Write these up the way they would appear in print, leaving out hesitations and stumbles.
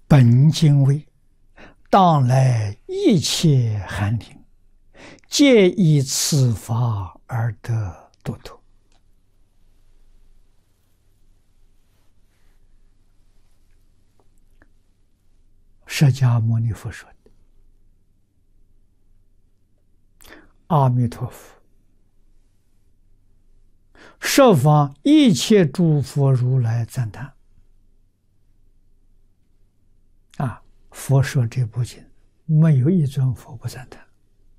本经谓：当来一切寒灵，皆以此法而得度脱。释迦牟尼佛说的。阿弥陀佛十方一切诸佛如来赞叹。佛说这部经，没有一尊佛不赞叹。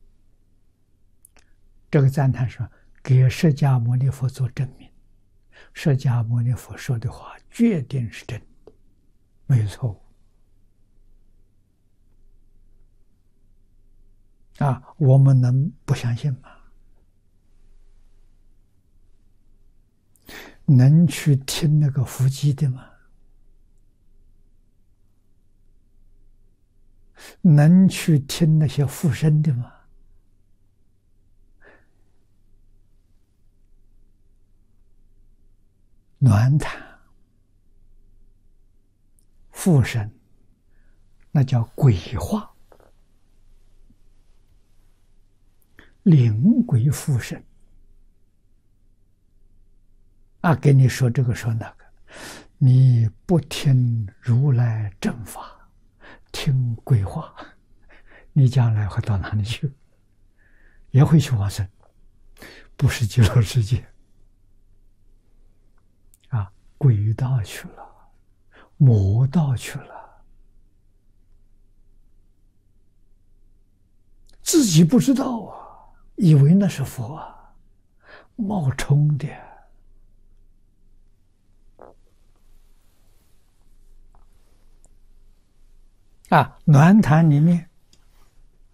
这个赞叹是给释迦牟尼佛做证明，释迦牟尼佛说的话决定是真的，没有错误。我们能不相信吗？能去听那个伏击的吗？能去听那些附身的吗？暖谈、附身，那叫鬼话，灵鬼附身。给你说这个说那个，你不听如来正法，听鬼话，你将来会到哪里去？也会去往生，不是极乐世界。鬼道去了，魔道去了，自己不知道以为那是佛冒充的。暖谈里面